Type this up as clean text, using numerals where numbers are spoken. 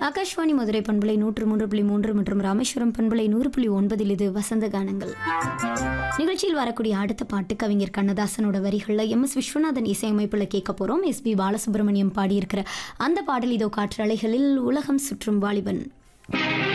ஆகாஷ்வாணி மதுரை பண்பலை 103.3 மற்றும் ராமேஸ்வரம் பண்பலை 100.9 இது வசந்த கானங்கள். நிகழ்ச்சியில் வரக்கூடிய அடுத்த பாட்டு கவிஞர் கண்ணதாசனோட வரிகளில் எம்.எஸ். விஸ்வநாதன் இசையமைப்பில் கேட்க போகிறோம். எஸ்.பி. பாலசுப்ரமணியம் பாடியிருக்கிற அந்த பாடல் இதோ காற்றலைகளில் உலகம் சுற்றும் வாலிபன்.